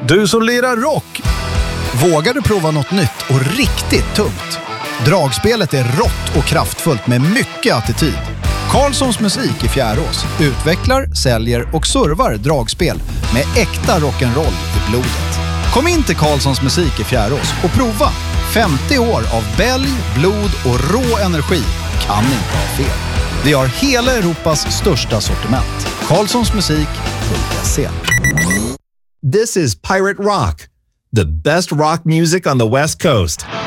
Du som lirar rock. Vågar du prova något nytt och riktigt tungt? Dragspelet är rått och kraftfullt med mycket attityd. Karlssons musik i Fjärås utvecklar, säljer och servar dragspel med äkta rock'n'roll i blodet. Kom in till Karlssons musik i Fjärås och prova 50 år av bälg, blod och rå energi. Kan inte ha fel. Vi har hela Europas största sortiment. Karlssonsmusik.se. This is Pirate Rock, the best rock music on the West Coast.